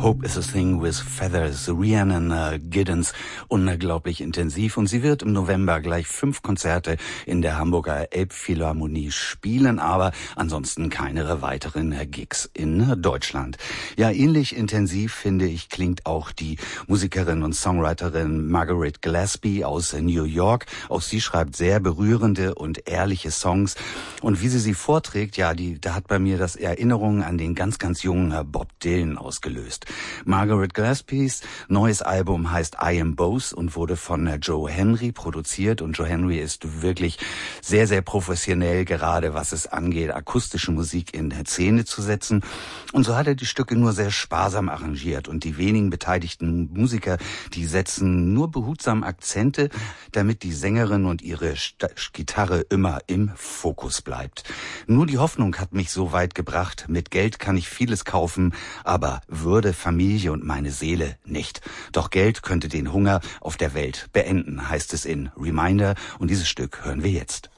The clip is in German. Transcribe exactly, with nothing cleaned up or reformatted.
Hope is a Thing with Feathers, Rhiannon uh, Giddens, unglaublich intensiv. Und sie wird im November gleich fünf Konzerte in der Hamburger Elbphilharmonie spielen, aber ansonsten keine weiteren Gigs in Deutschland. Ja, ähnlich intensiv, finde ich, klingt auch die Musikerin und Songwriterin Margaret Gillespie aus New York. Auch sie schreibt sehr berührende und ehrliche Songs. Und wie sie sie vorträgt, ja, die, da hat bei mir das Erinnerungen an den ganz, ganz jungen Bob Dylan ausgelöst. Margaret Gillespies neues Album heißt I Am Both und wurde von Joe Henry produziert. Und Joe Henry ist wirklich sehr, sehr professionell, gerade was es angeht, akustische Musik in Szene zu setzen. Und so hat er die Stücke nur sehr sparsam arrangiert. Und die wenigen beteiligten Musiker, die setzen nur behutsam Akzente, damit die Sängerin und ihre St- Gitarre immer im Fokus bleibt. Nur die Hoffnung hat mich so weit gebracht. Mit Geld kann ich vieles kaufen, aber Würde, Familie und meine Seele nicht. Doch Geld könnte den Hunger auf der Welt beenden, heißt es in Reminder. Und dieses Stück hören wir jetzt.